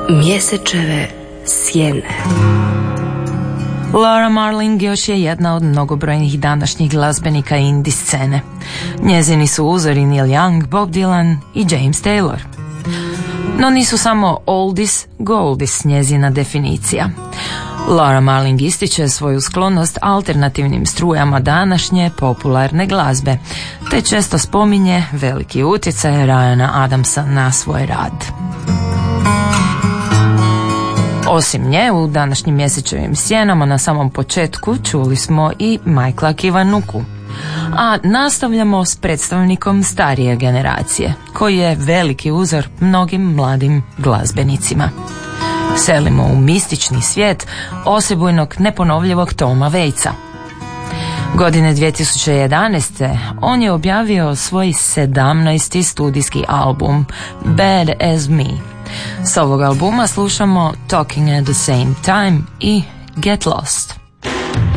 Mjesečeve sjene. Laura Marling još je jedna od mnogobrojnih današnjih glazbenika indie scene. Njezini su uzori Neil Young, Bob Dylan i James Taylor. No nisu samo oldies, goldies njezina definicija. Laura Marling ističe svoju sklonost alternativnim strujama današnje popularne glazbe, te često spominje veliki utjecaj Ryana Adamsa na svoj rad. Osim nje, u današnjim mjesečevim sjenama na samom početku čuli smo i Michaela Kiwanuku. A nastavljamo s predstavnikom starije generacije, koji je veliki uzor mnogim mladim glazbenicima. Selimo u mistični svijet osebujnog neponovljivog Toma Waitsa. Godine 2011. on je objavio svoj 17. studijski album Bad As Me. S ovog albuma slušamo Talking at the Same Time i Get Lost.